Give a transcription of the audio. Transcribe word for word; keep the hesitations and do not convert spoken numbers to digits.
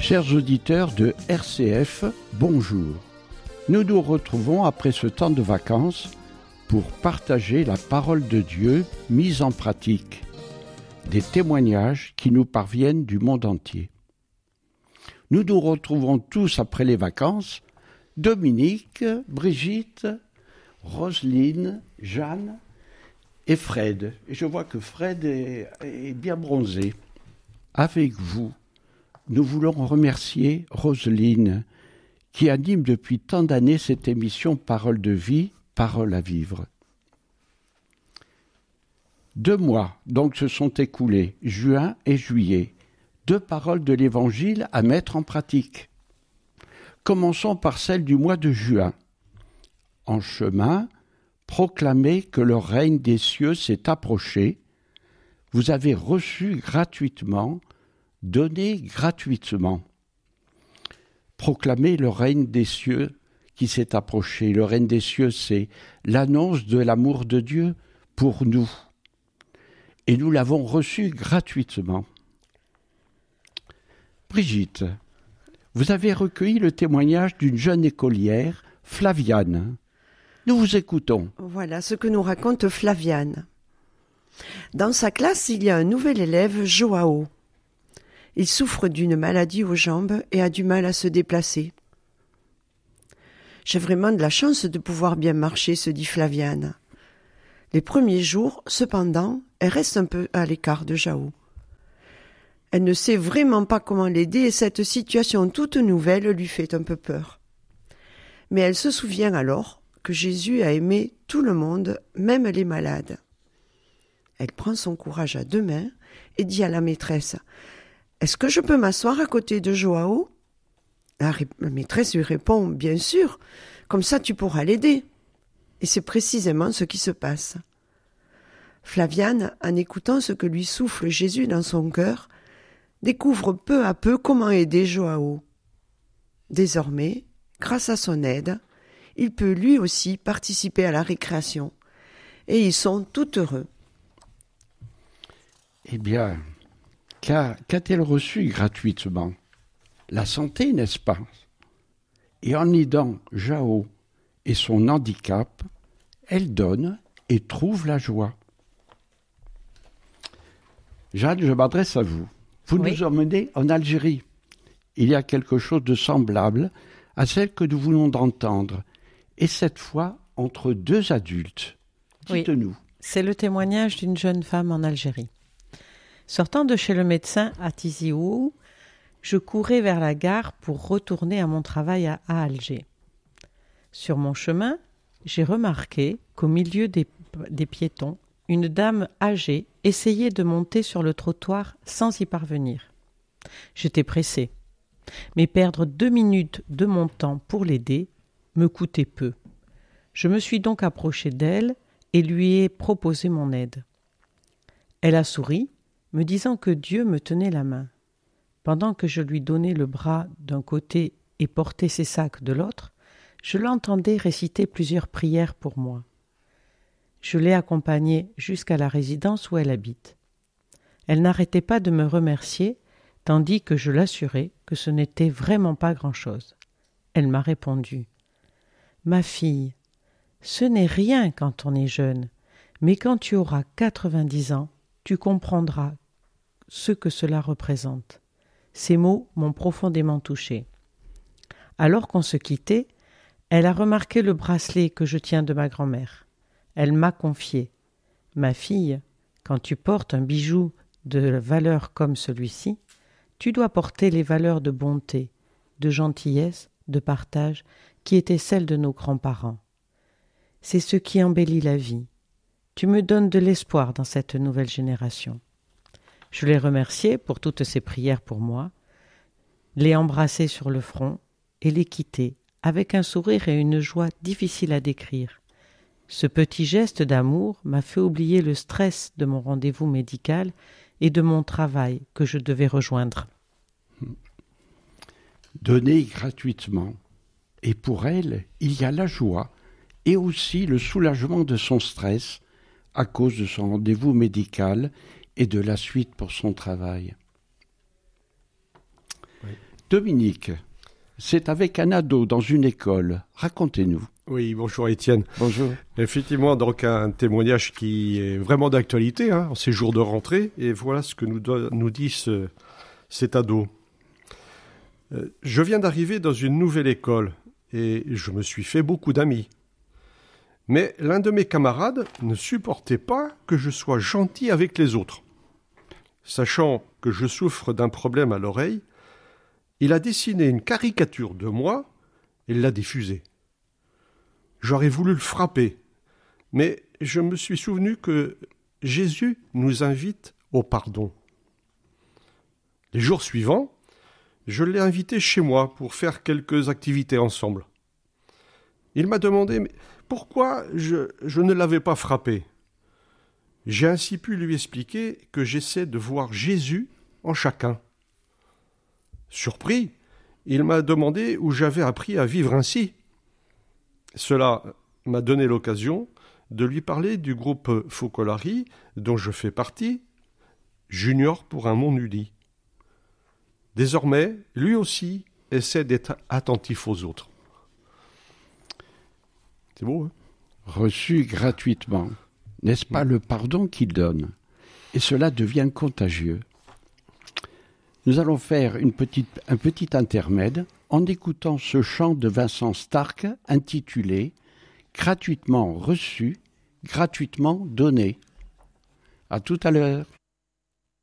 Chers auditeurs de R C F, bonjour. Nous nous retrouvons après ce temps de vacances pour partager la parole de Dieu mise en pratique, des témoignages qui nous parviennent du monde entier. Nous nous retrouvons tous après les vacances, Dominique, Brigitte, Roselyne, Jeanne et Fred. Et je vois que Fred est, est bien bronzé. Avec vous, nous voulons remercier Roselyne, qui anime depuis tant d'années cette émission Parole de vie, Parole à vivre. Deux mois donc se sont écoulés, juin et juillet, deux paroles de l'Évangile à mettre en pratique. Commençons par celle du mois de juin. En chemin, proclamez que le règne des cieux s'est approché. Vous avez reçu gratuitement, donné gratuitement. Proclamer le règne des cieux qui s'est approché. Le règne des cieux, c'est l'annonce de l'amour de Dieu pour nous. Et nous l'avons reçu gratuitement. Brigitte, vous avez recueilli le témoignage d'une jeune écolière, Flaviane. Nous vous écoutons. Voilà ce que nous raconte Flaviane. Dans sa classe, il y a un nouvel élève, Joao. Il souffre d'une maladie aux jambes et a du mal à se déplacer. « J'ai vraiment de la chance de pouvoir bien marcher », se dit Flaviane. Les premiers jours, cependant, elle reste un peu à l'écart de Joao. Elle ne sait vraiment pas comment l'aider et cette situation toute nouvelle lui fait un peu peur. Mais elle se souvient alors que Jésus a aimé tout le monde, même les malades. Elle prend son courage à deux mains et dit à la maîtresse « Est-ce que je peux m'asseoir à côté de Joao ?» La, ré- la maîtresse lui répond « Bien sûr, comme ça tu pourras l'aider. » Et c'est précisément ce qui se passe. Flaviane, en écoutant ce que lui souffle Jésus dans son cœur, découvre peu à peu comment aider Joao. Désormais, grâce à son aide, il peut lui aussi participer à la récréation. Et ils sont tout heureux. Eh bien, qu'a, qu'a-t-elle reçu gratuitement ? La santé, n'est-ce pas ? Et en aidant Joao et son handicap, elle donne et trouve la joie. Jeanne, je m'adresse à vous. Vous oui. nous emmenez en Algérie. Il y a quelque chose de semblable à celle que nous venons d'entendre, et cette fois entre deux adultes. Dites-nous. Oui, c'est le témoignage d'une jeune femme en Algérie. Sortant de chez le médecin à Tizi Ouzou, je courais vers la gare pour retourner à mon travail à, à Alger. Sur mon chemin, j'ai remarqué qu'au milieu des, des piétons, une dame âgée essayait de monter sur le trottoir sans y parvenir. J'étais pressé, mais perdre deux minutes de mon temps pour l'aider me coûtait peu. Je me suis donc approché d'elle et lui ai proposé mon aide. Elle a souri, me disant que Dieu me tenait la main. Pendant que je lui donnais le bras d'un côté et portais ses sacs de l'autre, je l'entendais réciter plusieurs prières pour moi. Je l'ai accompagnée jusqu'à la résidence où elle habite. Elle n'arrêtait pas de me remercier, tandis que je l'assurais que ce n'était vraiment pas grand-chose. Elle m'a répondu « Ma fille, ce n'est rien quand on est jeune, mais quand tu auras quatre-vingt-dix ans, tu comprendras ce que cela représente. » Ces mots m'ont profondément touchée. Alors qu'on se quittait, elle a remarqué le bracelet que je tiens de ma grand-mère. Elle m'a confié « Ma fille, quand tu portes un bijou de valeur comme celui-ci, tu dois porter les valeurs de bonté, de gentillesse, de partage qui étaient celles de nos grands-parents. C'est ce qui embellit la vie. Tu me donnes de l'espoir dans cette nouvelle génération. » Je l'ai remercié pour toutes ses prières pour moi, l'ai embrassé sur le front et l'ai quitté avec un sourire et une joie difficiles à décrire. Ce petit geste d'amour m'a fait oublier le stress de mon rendez-vous médical et de mon travail que je devais rejoindre. Donner gratuitement. Et pour elle, il y a la joie et aussi le soulagement de son stress à cause de son rendez-vous médical et de la suite pour son travail. Oui. Dominique, c'est avec un ado dans une école. Racontez-nous. Oui, bonjour Étienne. Bonjour. Effectivement, donc un témoignage qui est vraiment d'actualité, hein, en ces jours de rentrée. Et voilà ce que nous, do- nous dit ce, cet ado. Euh, je viens d'arriver dans une nouvelle école et je me suis fait beaucoup d'amis. Mais l'un de mes camarades ne supportait pas que je sois gentil avec les autres. Sachant que je souffre d'un problème à l'oreille, il a dessiné une caricature de moi et l'a diffusée. J'aurais voulu le frapper, mais je me suis souvenu que Jésus nous invite au pardon. Les jours suivants, je l'ai invité chez moi pour faire quelques activités ensemble. Il m'a demandé mais pourquoi je, je ne l'avais pas frappé. J'ai ainsi pu lui expliquer que j'essaie de voir Jésus en chacun. Surpris, il m'a demandé où j'avais appris à vivre ainsi. Cela m'a donné l'occasion de lui parler du groupe Focolari, dont je fais partie, Junior pour un monde uni. Désormais, lui aussi essaie d'être attentif aux autres. C'est beau, hein ? Reçu gratuitement. N'est-ce pas le pardon qu'il donne? Et cela devient contagieux. Nous allons faire une petite, un petit intermède en écoutant ce chant de Vincent Stark intitulé « Gratuitement reçu, gratuitement donné ». À tout à l'heure.